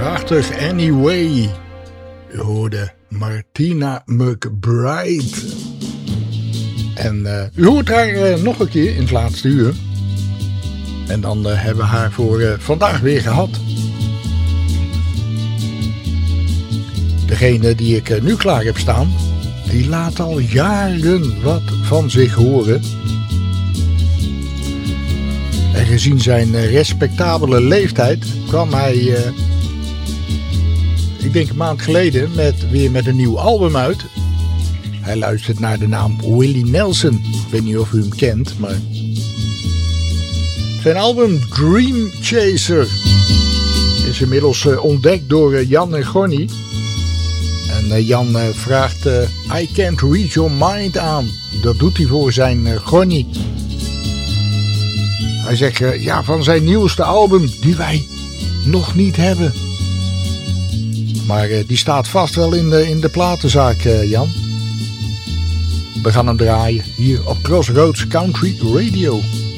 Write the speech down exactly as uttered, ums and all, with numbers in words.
Prachtig, Anyway. U hoorde Martina McBride. En uh, u hoort haar uh, nog een keer in het laatste uur. En dan uh, hebben we haar voor uh, vandaag weer gehad. Degene die ik uh, nu klaar heb staan, die laat al jaren wat van zich horen. En gezien zijn uh, respectabele leeftijd kwam hij, uh, ik denk een maand geleden, met, weer met een nieuw album uit. Hij luistert naar de naam Willie Nelson. Ik weet niet of u hem kent, maar... Zijn album Dream Chaser is inmiddels uh, ontdekt door uh, Jan en Gonnie. En uh, Jan uh, vraagt uh, I Can't Read Your Mind aan. Dat doet hij voor zijn uh, Gonnie. Hij zegt uh, ja, van zijn nieuwste album die wij nog niet hebben. Maar uh, die staat vast wel in de, in de platenzaak, uh, Jan. We gaan hem draaien hier op Crossroads Country Radio.